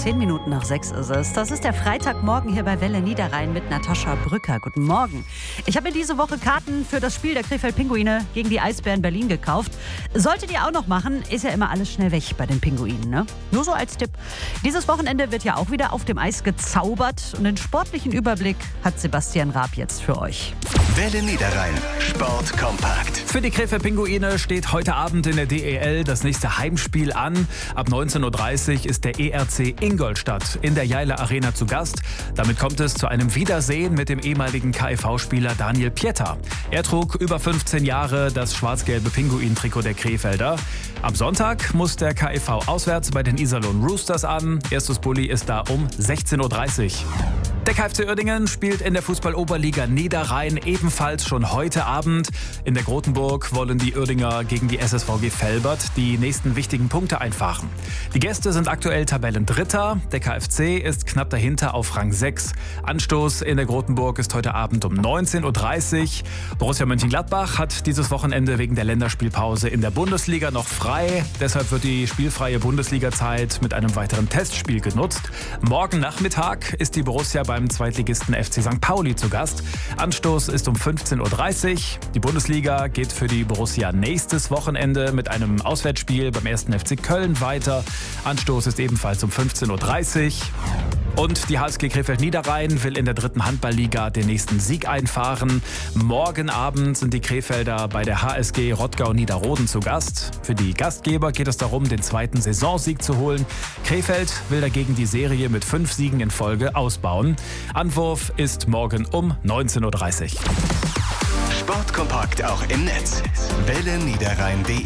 10 Minuten nach 6 ist es. Das ist der Freitagmorgen hier bei Welle Niederrhein mit Natascha Brücker. Guten Morgen. Ich habe mir diese Woche Karten für das Spiel der Krefeld-Pinguine gegen die Eisbären Berlin gekauft. Solltet ihr auch noch machen, ist ja immer alles schnell weg bei den Pinguinen, ne? Nur so als Tipp. Dieses Wochenende wird ja auch wieder auf dem Eis gezaubert und den sportlichen Überblick hat Sebastian Raab jetzt für euch. Welle Niederrhein, Sport kompakt. Für die Krefeld-Pinguine steht heute Abend in der DEL das nächste Heimspiel an. Ab 19.30 Uhr ist der ERC Ingolstadt in der Jaila Arena zu Gast. Damit kommt es zu einem Wiedersehen mit dem ehemaligen KIV-Spieler Daniel Pieter. Er trug über 15 Jahre das schwarz-gelbe Pinguin-Trikot der Krefelder. Am Sonntag muss der KIV auswärts bei den Iserlohn Roosters an. Erstes Bulli ist da um 16.30 Uhr. Der KFC Uerdingen spielt in der Fußball-Oberliga Niederrhein ebenfalls schon heute Abend. In der Grotenburg wollen die Uerdinger gegen die SSVG Velbert die nächsten wichtigen Punkte einfahren. Die Gäste sind aktuell Tabellendritter. Der KFC ist knapp dahinter auf Rang 6. Anstoß in der Grotenburg ist heute Abend um 19.30 Uhr. Borussia Mönchengladbach hat dieses Wochenende wegen der Länderspielpause in der Bundesliga noch frei. Deshalb wird die spielfreie Bundesliga-Zeit mit einem weiteren Testspiel genutzt. Morgen Nachmittag ist die Borussia beim Zweitligisten FC St. Pauli zu Gast. Anstoß ist um 15.30 Uhr. Die Bundesliga geht für die Borussia nächstes Wochenende mit einem Auswärtsspiel beim 1. FC Köln weiter. Anstoß ist ebenfalls um 15.30 Uhr. Und die HSG Krefeld Niederrhein will in der 3. Handballliga den nächsten Sieg einfahren. Morgen Abend sind die Krefelder bei der HSG Rottgau Niederroden zu Gast. Für die Gastgeber geht es darum, den 2. Saisonsieg zu holen. Krefeld will dagegen die Serie mit 5 Siegen in Folge ausbauen. Anwurf ist morgen um 19.30 Uhr. Sportkompakt auch im Netz. WelleNiederrhein.de